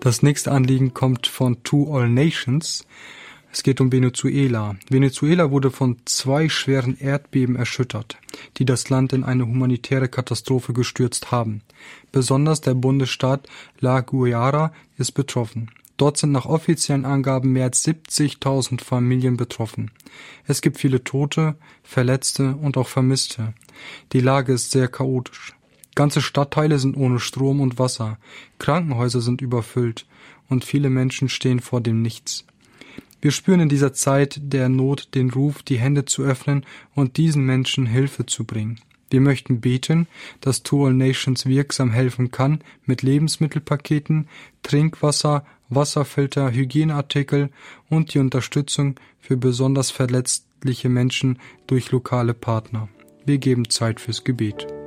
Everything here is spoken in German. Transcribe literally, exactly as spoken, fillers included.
Das nächste Anliegen kommt von To All Nations. Es geht um Venezuela. Venezuela wurde von zwei schweren Erdbeben erschüttert, die das Land in eine humanitäre Katastrophe gestürzt haben. Besonders der Bundesstaat La Guaira ist betroffen. Dort sind nach offiziellen Angaben mehr als siebzigtausend Familien betroffen. Es gibt viele Tote, Verletzte und auch Vermisste. Die Lage ist sehr chaotisch. Ganze Stadtteile sind ohne Strom und Wasser. Krankenhäuser sind überfüllt und viele Menschen stehen vor dem Nichts. Wir spüren in dieser Zeit der Not den Ruf, die Hände zu öffnen und diesen Menschen Hilfe zu bringen. Wir möchten beten, dass To All Nations wirksam helfen kann mit Lebensmittelpaketen, Trinkwasser, Wasserfilter, Hygieneartikel und die Unterstützung für besonders verletzliche Menschen durch lokale Partner. Wir geben Zeit fürs Gebet.